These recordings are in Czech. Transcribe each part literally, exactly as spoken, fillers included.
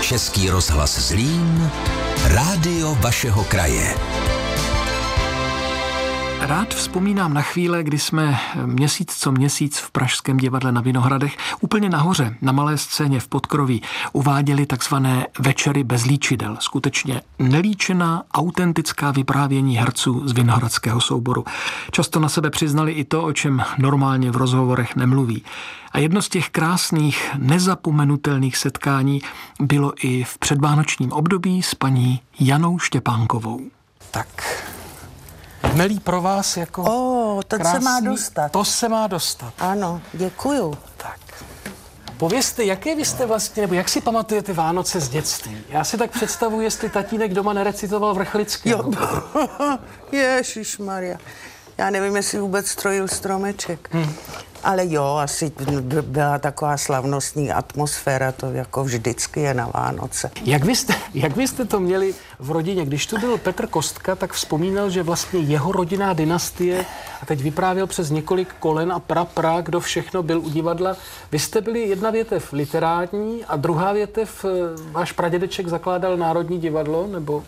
Český rozhlas Zlín, rádio vašeho kraje. Rád vzpomínám na chvíle, kdy jsme měsíc co měsíc v Pražském divadle na Vinohradech úplně nahoře, na malé scéně v Podkroví, uváděli takzvané večery bez líčidel. Skutečně nelíčená, autentická vyprávění herců z vinohradského souboru. Často na sebe přiznali i to, o čem normálně v rozhovorech nemluví. A jedno z těch krásných, nezapomenutelných setkání bylo i v předvánočním období s paní Janou Štěpánkovou. Tak... Melí pro vás jako O, to krásný, se má dostat. To se má dostat. Ano, děkuju. Tak. Povězte, jaké vy jste vlastně, nebo jak si pamatujete Vánoce z dětství? Já si tak představuji, jestli tatínek doma nerecitoval Vrchlického. Ježišmarja. Já nevím, jestli vůbec strojil stromeček. Hmm. Ale jo, asi byla taková slavnostní atmosféra, to jako vždycky je na Vánoce. Jak vy jste, jak vy jste to měli v rodině? Když tu byl Petr Kostka, tak vzpomínal, že vlastně jeho rodinná dynastie, a teď vyprávěl přes několik kolen a pra, pra, kdo všechno byl u divadla. Vy jste byli jedna větev literární a druhá větev, váš pradědeček zakládal Národní divadlo, nebo...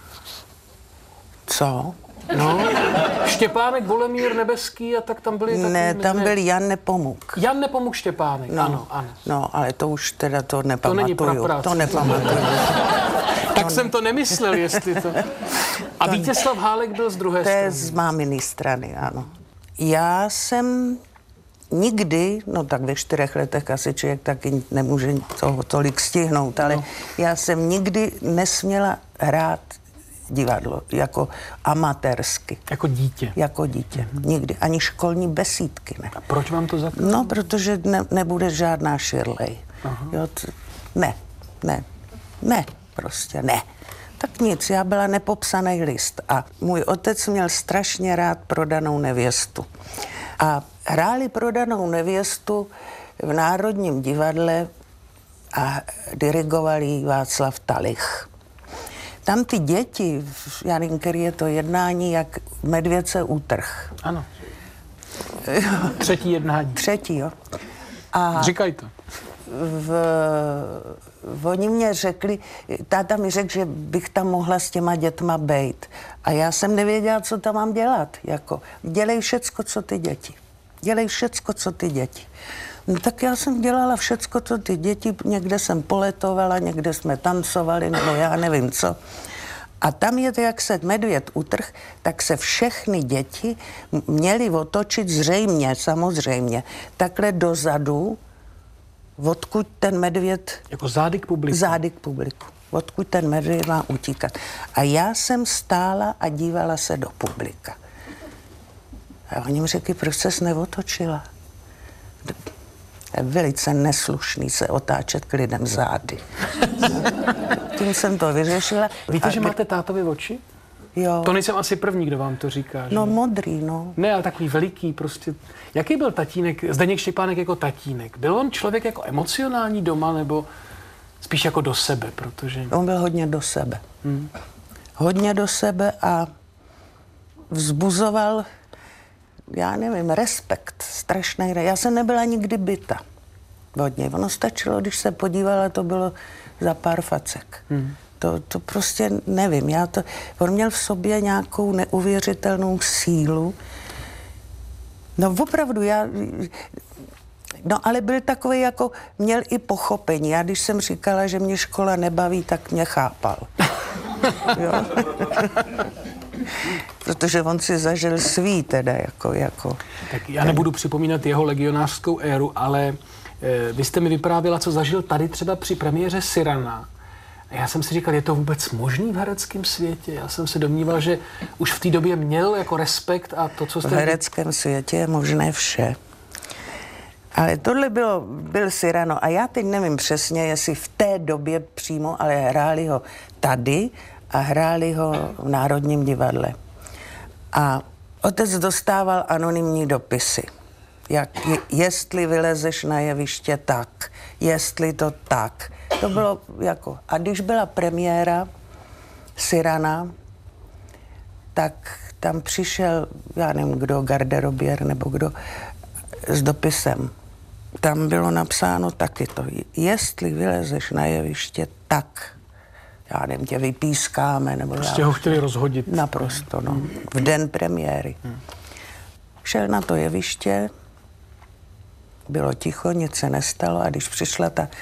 Co? No, Štěpánek, Bolemír, Nebeský a tak tam byli... Ne, taky, tam ne, byl Jan Nepomuk. Jan Nepomuk Štěpánek, no, ano, ano. No, ale to už teda to nepamatuju. To není praprác. To nepamatuju. Tak to jsem ne... to nemyslel, jestli to... A to Vítězslav Hálek byl z druhé to strany. To je z máminy strany, ano. Já jsem nikdy, no tak ve čtyřech letech asi člověk taky nemůže toho tolik stihnout, ale no. Já jsem nikdy nesměla hrát divadlo, jako amatérsky. Jako dítě? Jako dítě, mm-hmm. Nikdy. Ani školní besídky, ne. A proč vám to zakázali? No, protože ne, nebude žádná Shirley. Jo, t- ne, ne, ne, prostě ne. Tak nic, já byla nepopsaný list a můj otec měl strašně rád Prodanou nevěstu. A hráli Prodanou nevěstu v Národním divadle a dirigoval jí Václav Talich. Tam ty děti, já nevím, který je to jednání, jak medvěd se utrh. Ano. Třetí jednání. Třetí, jo. A říkaj to. V, oni mě řekli, táta mi řekl, že bych tam mohla s těma dětma bejt. A já jsem nevěděla, co tam mám dělat. Jako, dělej všecko, co ty děti. Dělej všecko, co ty děti. No tak já jsem dělala všecko, co ty děti, někde jsem poletovala, někde jsme tancovali, nebo já nevím co. A tam je to, jak se medvěd utrh, tak se všechny děti měly otočit zřejmě, samozřejmě, takhle dozadu, odkud ten medvěd... Jako zády k publiku. Zády k publiku. Odkud ten medvěd má utíkat. A já jsem stála a dívala se do publika. A oni mi řekli, proč ses neotočila? Je velice neslušný se otáčet k lidem zády. Tím jsem to vyřešila. Víte, a že máte tátovi oči? Jo. To nejsem asi první, kdo vám to říká. Že? No modrý, no. Ne, ale takový veliký prostě. Jaký byl tatínek, Zdeněk Štěpánek jako tatínek? Byl on člověk jako emocionální doma, nebo spíš jako do sebe, protože... On byl hodně do sebe. Hmm. Hodně do sebe a vzbuzoval, já nevím, respekt, strašný. Já jsem nebyla nikdy byta. Hodně. Ono stačilo, když se podívala, to bylo za pár facek. Hmm. To, to prostě nevím. Já to, on měl v sobě nějakou neuvěřitelnou sílu. No opravdu, já... No ale byl takový jako, měl i pochopení. Já když jsem říkala, že mě škola nebaví, tak mě chápal. Jo? Protože on si zažil svý teda jako... jako tak já nebudu připomínat jeho legionářskou éru, ale e, vy jste mi vyprávěla, co zažil tady třeba při premiéře Cyrana. A já jsem si říkal, je to vůbec možný v hereckém světě? Já jsem se domníval, že už v té době měl jako respekt a to, co jste... V hereckém světě je možné vše. Ale tohle bylo, byl Cyrano a já teď nevím přesně, jestli v té době přímo, ale hráli ho tady a hráli ho v Národním divadle. A otec dostával anonymní dopisy. Jak, je, jestli vylezeš na jeviště, tak. Jestli to tak. To bylo jako... A když byla premiéra Cyrana, tak tam přišel, já nevím kdo, garderobier nebo kdo, s dopisem. Tam bylo napsáno taky to. Jestli vylezeš na jeviště, tak, já nevím, tě vypískáme. Nebo prostě já, ho chtěli rozhodit. Naprosto, no. V den premiéry. Hmm. Šel na to jeviště, bylo ticho, nic se nestalo a když přišla ta,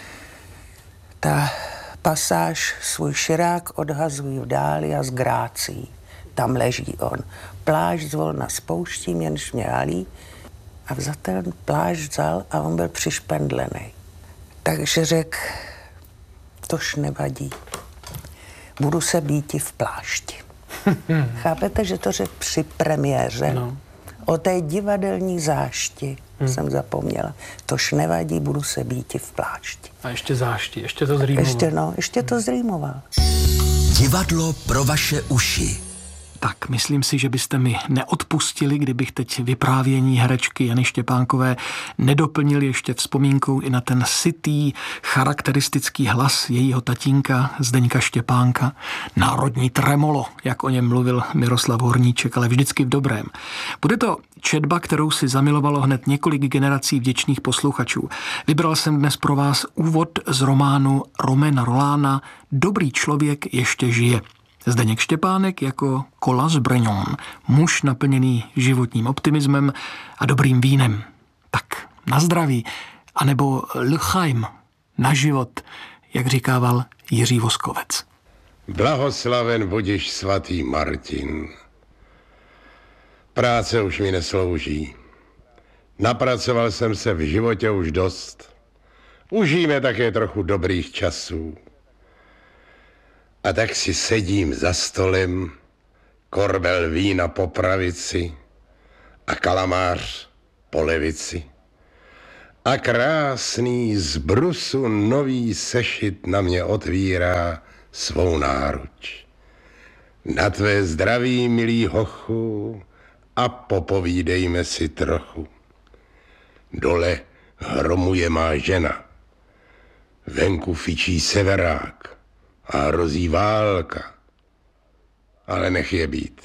ta pasáž, svůj širák odhazují v dáli a s grácí. Tam leží on. Plášť zvolna spouštím, jenž mě halí a vzal ten plášť vzal a on byl přišpendlený. Takže řekl, tož nevadí, budu se býti v plášti. Chápete, že to řekl při premiéře? No. O té divadelní zášti hmm. jsem zapomněla. Tož nevadí, budu se býti v plášti. A ještě zášti, ještě to zrýmoval. Ještě, no, ještě to zrýmoval. Divadlo pro vaše uši. Tak, myslím si, že byste mi neodpustili, kdybych teď vyprávění herečky Jany Štěpánkové nedoplnil ještě vzpomínkou i na ten sytý, charakteristický hlas jejího tatínka Zdeňka Štěpánka. Národní tremolo, jak o něm mluvil Miroslav Horníček, ale vždycky v dobrém. Bude to četba, kterou si zamilovalo hned několik generací vděčných posluchačů. Vybral jsem dnes pro vás úvod z románu Romana Rolána Dobrý člověk ještě žije. Zdeněk Štěpánek jako Colas Brignon, muž naplněný životním optimismem a dobrým vínem. Tak na zdraví, anebo l'chaim, na život, jak říkával Jiří Voskovec. Blahoslaven budiš svatý Martin. Práce už mi neslouží. Napracoval jsem se v životě už dost. Užijme také trochu dobrých časů. A tak si sedím za stolem, korbel vína po pravici a kalamář po levici. A krásný z brusu nový sešit na mě otvírá svou náruč. Na tvé zdraví, milý hochu, a popovídejme si trochu. Dole hromuje má žena, venku fičí severák a hrozí válka, ale nech je být.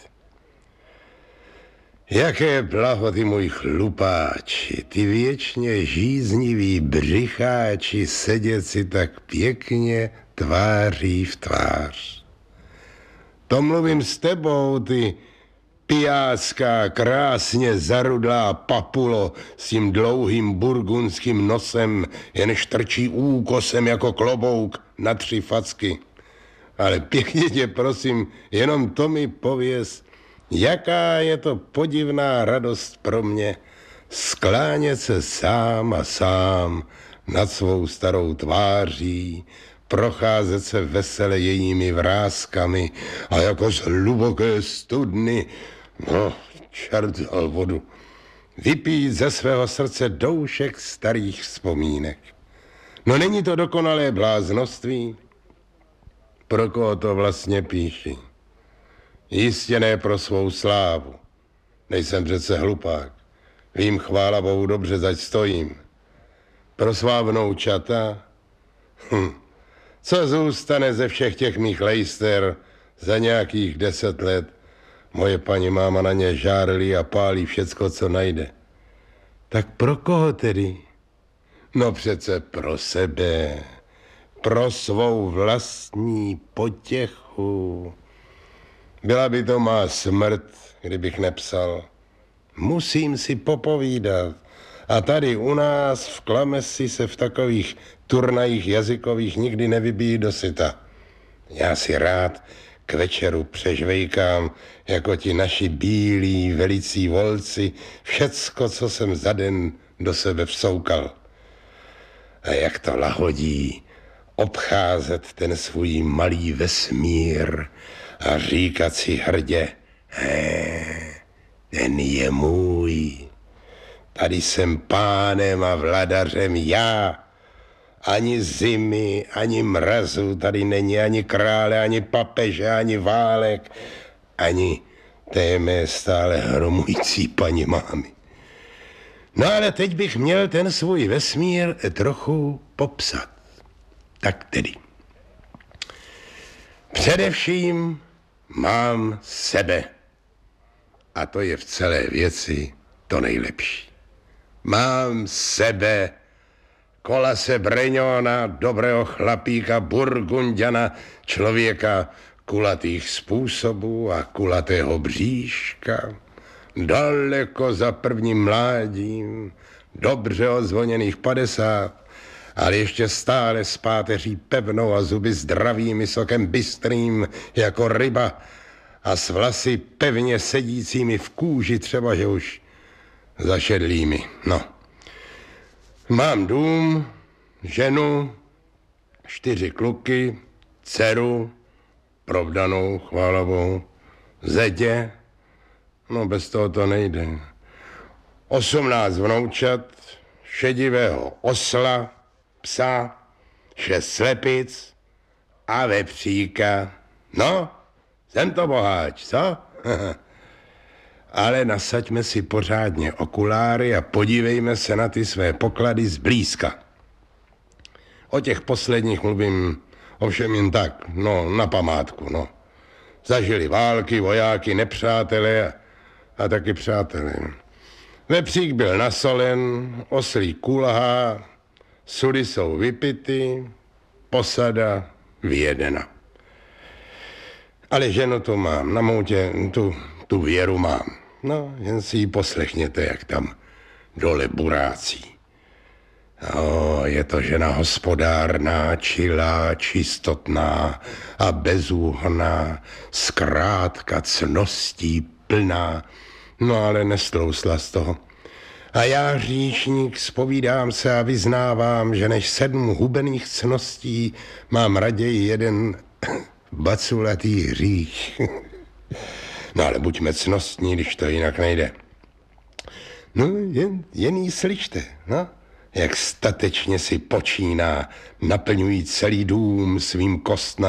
Jaké blaho, ty můj chlupáči, ty věčně žíznivý břicháči, sedět si tak pěkně tváří v tvář. To mluvím s tebou, ty pijáská, krásně zarudlá papulo s tím dlouhým burgundským nosem, jen štrčí úkosem jako klobouk na tři facky. Ale pěkně tě prosím, jenom to mi pověz, jaká je to podivná radost pro mě sklánět se sám a sám nad svou starou tváří, procházet se vesele jejími vrázkami a jako z hluboké studny, no, čert vzal vodu, vypít ze svého srdce doušek starých vzpomínek. No není to dokonalé bláznoství? Pro koho to vlastně píši? Jistě ne pro svou slávu. Nejsem přece hlupák. Vím, chvála Bohu, dobře, zať stojím. Pro svá vnoučata? Hm. Co zůstane ze všech těch mých lejster za nějakých deset let? Moje paní máma na ně žárlí a pálí všecko, co najde. Tak pro koho tedy? No přece pro sebe. Pro svou vlastní potěchu. Byla by to má smrt, kdybych nepsal. Musím si popovídat. A tady u nás v Klamesi se v takových turnajích jazykových nikdy nevybíjí do syta. Já si rád k večeru přežvejkám, jako ti naši bílí velicí volci, všecko, co jsem za den do sebe vsoukal. A jak to lahodí obcházet ten svůj malý vesmír a říkat si hrdě, he, ten je můj. Tady jsem pánem a vladařem já. Ani zimy, ani mrazu, tady není ani krále, ani papeže, ani válek, ani té mé stále hromující paní mámy. No ale teď bych měl ten svůj vesmír trochu popsat. Tak tedy. Především mám sebe. A to je v celé věci to nejlepší. Mám sebe Kolase Breňona, dobrého chlapíka, Burgundiana, člověka kulatých způsobů a kulatého bříška, daleko za prvním mládím, dobře ozvoněných padesát, ale ještě stále s páteří pevnou a zuby zdravými, sokem bystrým jako ryba a s vlasy pevně sedícími v kůži, třeba že už zašedlými. No. Mám dům, ženu, čtyři kluky, dceru, provdanou, chvála Bohu, zetě, no bez toho to nejde. Osmnáct vnoučat, šedivého osla, psa, šest slepic a vepříka. No, jsem to boháč, co? Ale nasaďme si pořádně okuláry a podívejme se na ty své poklady zblízka. O těch posledních mluvím ovšem jen tak, no, na památku, no. Zažili války, vojáky, nepřátelé a, a taky přátelé. Vepřík byl nasolen, oslí kulhá, sudy jsou vypity, posada vyjedena. Ale ženu tu mám, na moutě tu, tu věru mám. No, jen si ji poslechněte, jak tam dole burácí. No, je to žena hospodárná, čilá, čistotná a bezúhonná, zkrátka cností plná, no ale nestlousla z toho. A já, hříšník, zpovídám se a vyznávám, že než sedm hubených cností mám raději jeden baculatý hřích. No ale buďme cnostní, když to jinak nejde. No, jen, jen jí slyšte, no, jak statečně si počíná, naplňují celý dům svým kostnatým